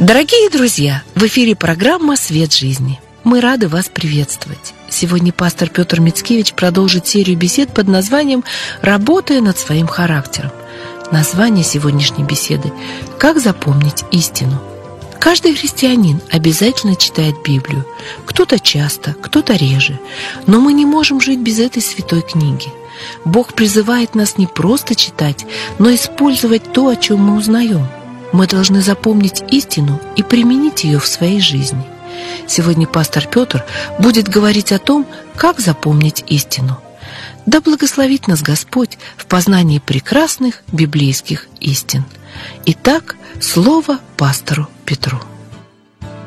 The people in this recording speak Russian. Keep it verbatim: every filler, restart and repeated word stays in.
Дорогие друзья, в эфире программа «Свет жизни». Мы рады вас приветствовать. Сегодня пастор Петр Мицкевич продолжит серию бесед под названием «Работая над своим характером». Название сегодняшней беседы «Как запомнить истину». Каждый христианин обязательно читает Библию. Кто-то часто, кто-то реже. Но мы не можем жить без этой святой книги. Бог призывает нас не просто читать, но использовать то, о чем мы узнаем. Мы должны запомнить истину и применить ее в своей жизни. Сегодня пастор Петр будет говорить о том, как запомнить истину. Да благословит нас Господь в познании прекрасных библейских истин. Итак, слово пастору Петру.